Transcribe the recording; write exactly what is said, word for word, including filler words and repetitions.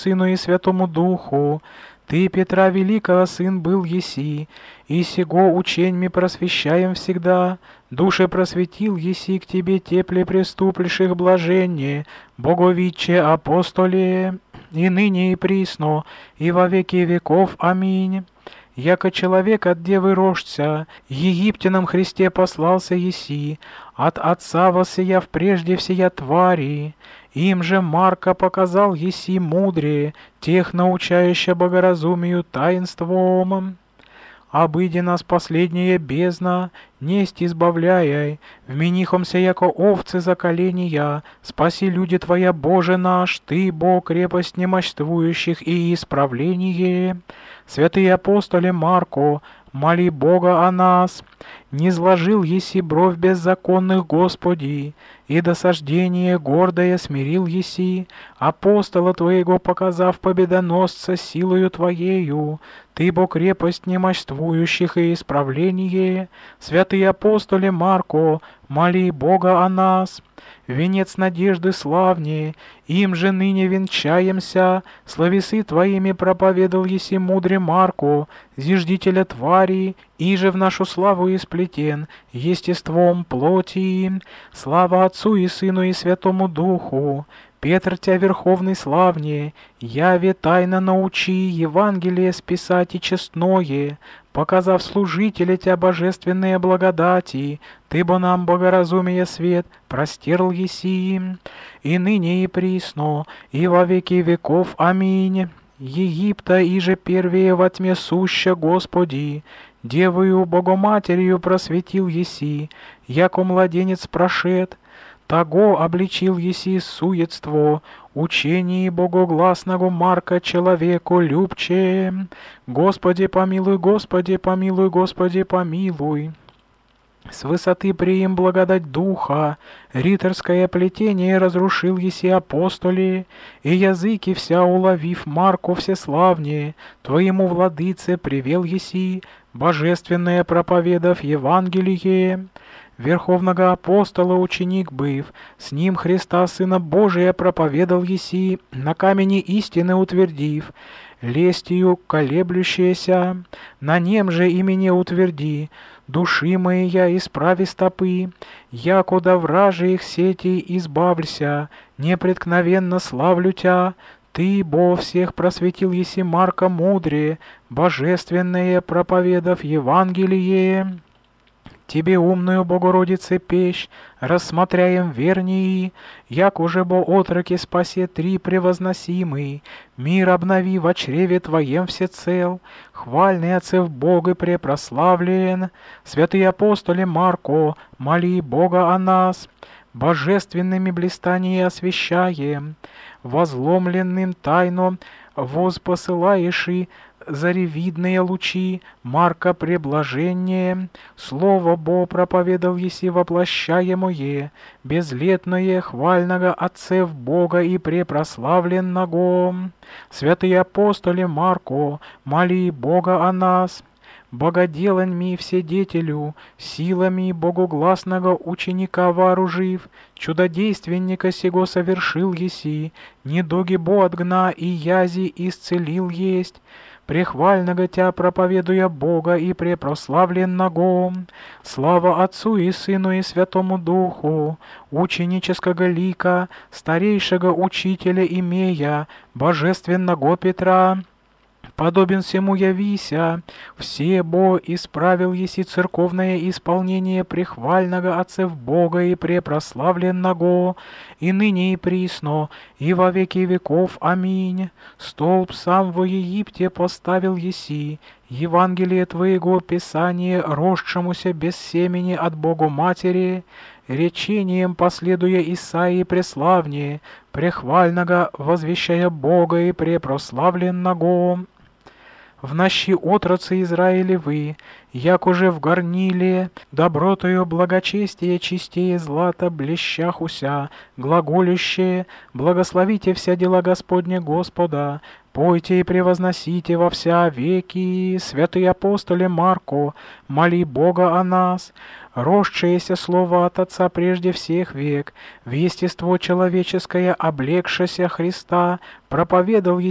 Сыну и Святому Духу. Ты, Петра Великого, сын был еси, и сего ученьми просвещаем всегда. Душе просветил еси к тебе тепле преступлеших блаженне, Боговиче апостоле, и ныне и присно, и во веки веков. Аминь. Яко человек от девы рождся, египтянам Христе послался еси, от Отца воссияв прежде всея твари. Им же Марка показал еси мудрее, тех научающих богоразумию таинством. Обыди нас последняя бездна, несть избавляй, вменихомся яко овцы за коления, спаси люди Твоя, Боже наш, Ты, Бог, крепость немощствующих и исправление. Святые апостоле Марко, моли Бога о нас. Не зложил еси бровь беззаконных, Господи, и досаждение гордое смирил еси, апостола Твоего показав победоносца силою Твоею. Ты, Бог, крепость немощствующих и исправление. Святые апостоле Марко, моли Бога о нас. Венец надежды славнее, им же ныне венчаемся. Словесы Твоими проповедал еси мудре Марко, зиждителя твари, и же в нашу славу исплетен естеством плоти. Слава Отцу и Сыну и Святому Духу. Петр Тя верховный славнее, яве тайно научи Евангелие списать и честное, показав служителя Тя божественные благодати, Ты бо нам богоразумие свет простерл еси, и ныне и присно, и во веки веков. Аминь. Египта иже первее во тьме суща, Господи, Девою Богоматерью просветил еси, яко младенец прошед, того обличил еси суетство, учение богогласного Марка человеку любче. Господи помилуй, Господи помилуй, Господи помилуй. С высоты приим благодать Духа, риторское плетение разрушил еси апостоле, и языки вся уловив Марку всеславнее, Твоему владыце привел еси, божественное проповедав Евангелие. Верховного апостола ученик быв, с ним Христа Сына Божия проповедал еси, на камени истины утвердив, лестью колеблющаяся, на нем же имени утверди, души мои я исправи стопы, якуда вражьих сетей избавлься, непреткновенно славлю Тя. Ты, Бо, всех просветил еси Марка мудрее, божественное проповедав Евангелие. Тебе, умную Богородице, пещ, рассмотряем вернии, як уже бо отроки спасе три превозносимый, мир обнови во чреве Твоем всецел, хвальный Отцев Бог и препрославлен. Святые апостоле Марко, моли Бога о нас, божественными блистания освящаем, возломленным тайно возпосылаешь и заревидные лучи Марка преблажение, Слово Бо проповедал еси воплощаемое, безлетное хвального Отцев Бога и препрославленного. Святые апостоле Марко, моли Бога о нас. Богоделаньми вседетелю, силами богогласного ученика вооружив, чудодейственника сего совершил еси, недуги Бо отгна и язи исцелил есть, прехвального Тя проповедуя Бога и препрославленного. Слава Отцу и Сыну и Святому Духу, ученического лика, старейшего учителя имея, божественного Петра, подобен всему явися, все Бо исправил еси церковное исполнение прехвального Отцев Бога и препрославленного, и ныне и присно, и во веки веков. Аминь. Столб сам во Египте поставил еси, Евангелие Твоего Писание, росшемуся без семени от Бога Матери, речением последуя Исаии преславнее, прехвального возвещая Бога и препрославленного. В нощи отроцы Израилевы, як уже в горниле, добротою благочестие чистее злата блещахуся, глаголющее, благословите вся дела Господня Господа, пойте и превозносите во вся веки. Святые апостоле Марко, моли Бога о нас. Росшееся слово от Отца прежде всех век, в естество человеческое облегшеся Христа, проповедал